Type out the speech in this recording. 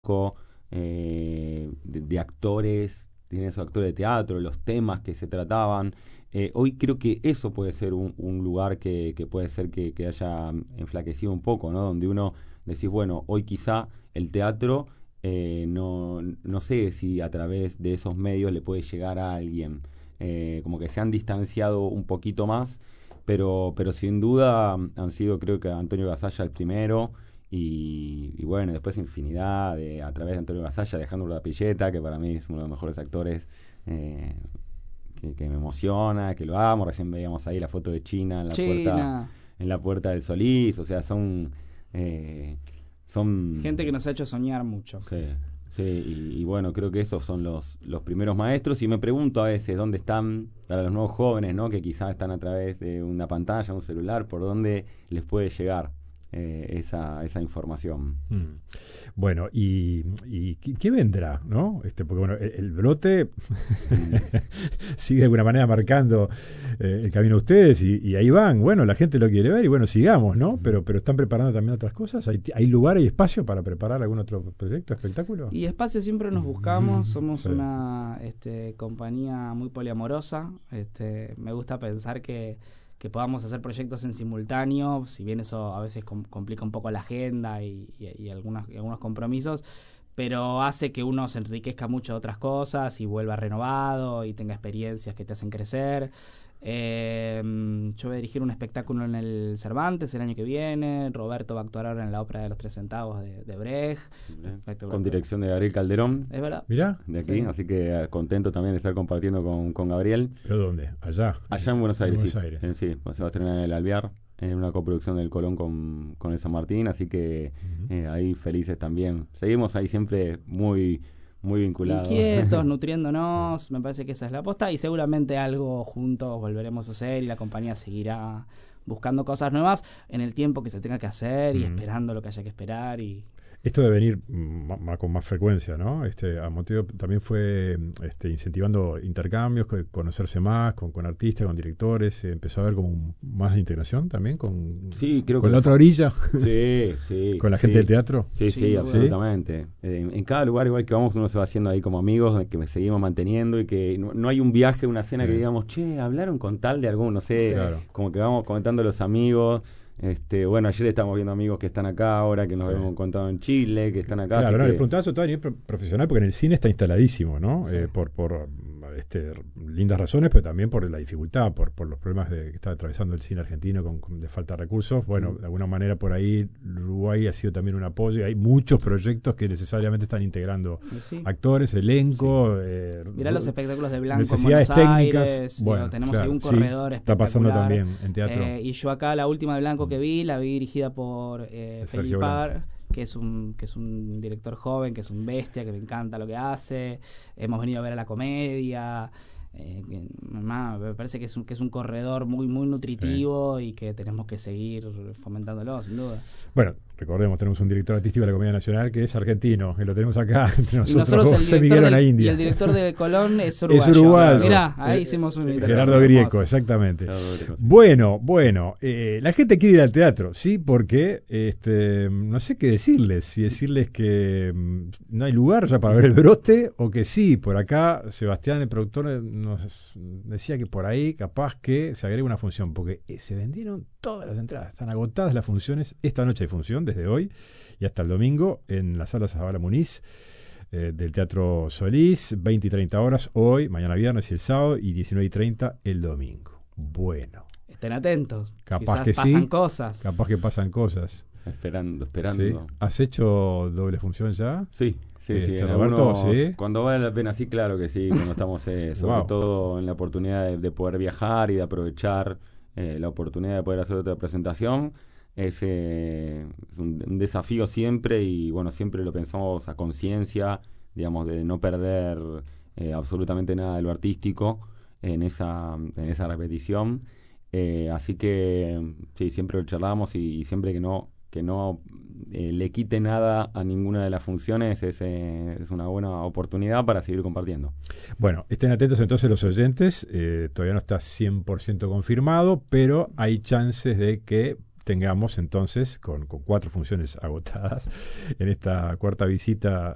de actores, tiene esos actores de teatro, los temas que se trataban. Hoy creo que eso puede ser un lugar que puede ser que haya enflaquecido un poco, ¿no? Donde uno decís, bueno, hoy quizá el teatro, no sé si a través de esos medios le puede llegar a alguien. Como que se han distanciado un poquito más, pero sin duda han sido, creo que Antonio Gasalla el primero, y bueno, después infinidad a través de Antonio Gasalla, Alejandro Urdapilleta, que para mí es uno de los mejores actores, eh, que me emociona, que lo amo. Recién veíamos ahí la foto de China China. en la puerta del Solís. O sea, eh, son Gente que nos ha hecho soñar mucho. sí, sí, y bueno, creo que esos son los primeros maestros. Y me pregunto a veces dónde están para los nuevos jóvenes, ¿no? Que quizás están a través de una pantalla, un celular, por dónde les puede llegar esa información. Bueno, y ¿qué vendrá, no? Porque bueno, el brote sigue de alguna manera marcando el camino a ustedes y ahí van. Bueno, la gente lo quiere ver y bueno, sigamos, ¿no? Pero están preparando también otras cosas. ¿Hay lugar, hay espacio para preparar algún otro proyecto, espectáculo? Y espacio siempre nos buscamos. Somos Sí. una compañía muy poliamorosa. Me gusta pensar que podamos hacer proyectos en simultáneo, si bien eso a veces complica un poco la agenda y algunos compromisos, pero hace que uno se enriquezca mucho de otras cosas y vuelva renovado y tenga experiencias que te hacen crecer. Yo voy a dirigir un espectáculo en el Cervantes el año que viene. Roberto va a actuar ahora en la ópera de los 3 centavos de Brecht. Con dirección de Gabriel Calderón, ¿Es verdad? Mirá. de aquí, Sí. así que contento también de estar compartiendo con Gabriel. ¿Pero dónde? Allá. Allá en Buenos Aires, Buenos sí. Aires. Sí, se va a estrenar en el Alvear, en una coproducción del Colón con el San Martín, así que ahí felices también. Seguimos ahí siempre muy vinculados. Inquietos, nutriéndonos, me parece que esa es la aposta y seguramente algo juntos volveremos a hacer y la compañía seguirá buscando cosas nuevas en el tiempo que se tenga que hacer y esperando lo que haya que esperar y Esto de venir con más frecuencia, ¿no? A Montevideo también fue incentivando intercambios, conocerse más con artistas, con directores. Empezó a haber como más integración también Sí, creo con que la otra orilla, sí, con la gente del teatro. Sí, Sí, absolutamente. En cada lugar igual que vamos uno se va haciendo ahí como amigos, que seguimos manteniendo y que no hay un viaje, una cena que digamos, che, hablaron con tal de algún, no sé, Claro. como que vamos comentando los amigos. Bueno, ayer estamos viendo amigos que están acá ahora, que nos hemos contado en Chile, que están acá. Claro, así no, que les preguntaba eso todo a nivel profesional porque en el cine está instaladísimo, ¿no? Sí. Por lindas razones, pero también por la dificultad, por los problemas que está atravesando el cine argentino de falta de recursos. Bueno, de alguna manera por ahí Uruguay ha sido también un apoyo. Hay muchos proyectos que necesariamente están integrando sí. actores, elenco. Mirá los espectáculos de Blanco en necesidades Buenos técnicas. Aires, Bueno, tenemos claro, ahí un sí, corredor está pasando espectacular. también en teatro. Y yo acá la última de Blanco que vi, la vi dirigida por Sergio Felipe Blanco. Par, que es un director joven, que es un bestia, que me encanta lo que hace. Hemos venido a ver a la comedia. Me parece que es un corredor muy nutritivo y que tenemos que seguir fomentándolo, sin duda. Bueno, recordemos, tenemos un director artístico de la Comedia Nacional que es argentino, que lo tenemos acá entre Y nosotros. nosotros Se emigraron a India. y el director de Colón es uruguayo. Es uruguayo. Mirá, ahí hicimos un Gerardo Grieco, exactamente. Gerardo Grieco, sí. Bueno, la gente quiere ir al teatro, sí, porque no sé qué decirles, si decirles que no hay lugar ya para ver el brote, o que sí, por acá Sebastián, el productor, nos decía que por ahí capaz que se agrega una función, porque se vendieron todas las entradas, están agotadas las funciones. Esta noche hay función desde hoy y hasta el domingo en la sala Zabala Muniz del Teatro Solís, 20 y 30 horas hoy, mañana viernes y el sábado, y 19 y 30 el domingo. Bueno, Estén atentos. capaz Quizás que pasan sí, cosas. capaz que pasan cosas. Esperando. ¿Sí? ¿Has hecho doble función ya? Sí. En Roberto, algunos, ¿sí? cuando vale la pena, sí, claro que sí, cuando estamos sobre Wow. todo en la oportunidad de poder viajar y de aprovechar la oportunidad de poder hacer otra presentación, es un desafío siempre y bueno, siempre lo pensamos a conciencia, digamos, de no perder absolutamente nada de lo artístico en esa repetición. Así que sí, siempre lo charlamos y siempre que no le quite nada a ninguna de las funciones es una buena oportunidad para seguir compartiendo. Bueno, estén atentos entonces los oyentes, todavía no está 100% confirmado, pero hay chances de que tengamos entonces, con 4 funciones agotadas en esta cuarta visita